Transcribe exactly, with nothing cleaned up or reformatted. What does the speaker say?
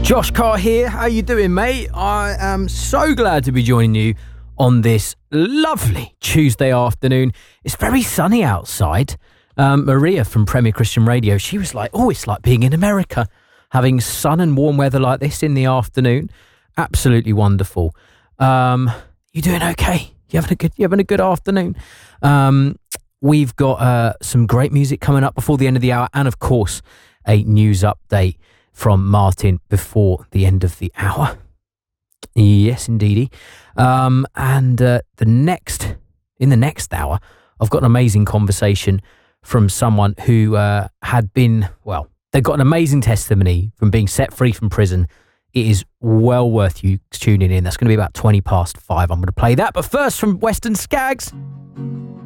Josh Carr here. How you doing, mate? I am so glad to be joining you on this lovely Tuesday afternoon. It's very sunny outside. Um, Maria from Premier Christian Radio, she was like, oh, it's like being in America, having sun and warm weather like this in the afternoon. Absolutely wonderful. Um, you doing okay? You having a good, you having a good afternoon? Um, we've got uh, some great music coming up before the end of the hour, and of course, a news update from Martin before the end of the hour. Yes, indeedy. Um, and uh, the next, in the next hour, I've got an amazing conversation from someone who uh, had been, well, they've got an amazing testimony from being set free from prison. It is well worth you tuning in. That's going to be about twenty past five. I'm going to play that. But first, from Western Skags.